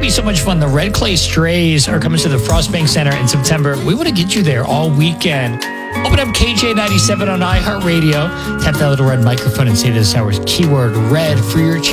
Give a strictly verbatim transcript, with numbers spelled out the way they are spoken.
be so much fun. The Red Clay Strays are coming to the Frostbank Center in September. We want to get you there all weekend. Open up K J ninety-seven on iHeartRadio. Tap that little red microphone and say this hour's keyword red for your chance